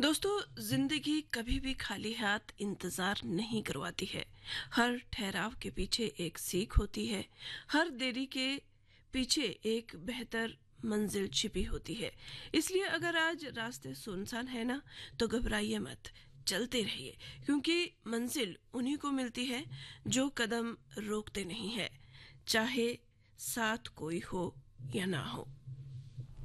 दोस्तों, जिंदगी कभी भी खाली हाथ इंतजार नहीं करवाती है। हर ठहराव के पीछे एक सीख होती है। हर देरी के पीछे एक बेहतर मंजिल छिपी होती है। इसलिए अगर आज रास्ते सुनसान है ना, तो घबराइए मत, चलते रहिए, क्योंकि मंजिल उन्हीं को मिलती है जो कदम रोकते नहीं है, चाहे साथ कोई हो या ना हो।